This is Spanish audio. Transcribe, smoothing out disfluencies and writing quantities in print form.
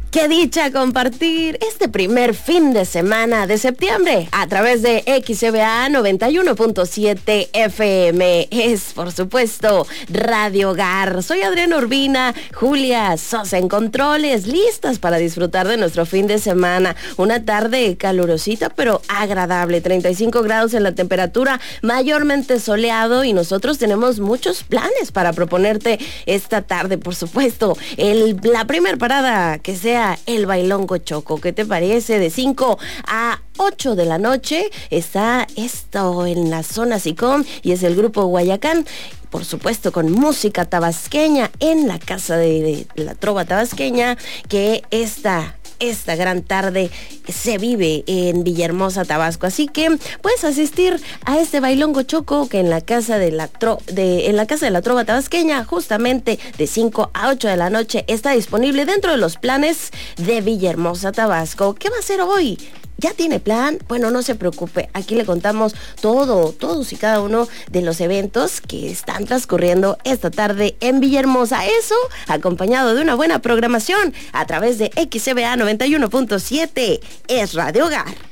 Qué dicha compartir este primer fin de semana de septiembre a través de XCBA 91.7 FM. Es, por supuesto, Radio Hogar. Soy Adriana Urbina, Julia Sosa en controles, listas para disfrutar de nuestro fin de semana. Una tarde calurosita, pero agradable. 35 grados en la temperatura, mayormente soleado, y nosotros tenemos muchos planes para proponerte esta tarde, por supuesto. La primer parada que sea el Bailongo Choco. ¿Qué te parece? De 5 a 8 de la noche está esto en la zona SICOM y es el grupo Guayacán. Por supuesto, con música tabasqueña en la Casa de la Trova Tabasqueña, que esta gran tarde se vive en Villahermosa, Tabasco. Así que puedes asistir a este Bailongo Choco que en la Casa de la Trova Tabasqueña, justamente de 5 a 8 de la noche, está disponible dentro de los planes de Villahermosa, Tabasco. ¿Qué va a hacer hoy? ¿Ya tiene plan? Bueno, no se preocupe, aquí le contamos todos y cada uno de los eventos que están transcurriendo esta tarde en Villahermosa. Eso acompañado de una buena programación a través de XCBA 91.7, es Radio Hogar.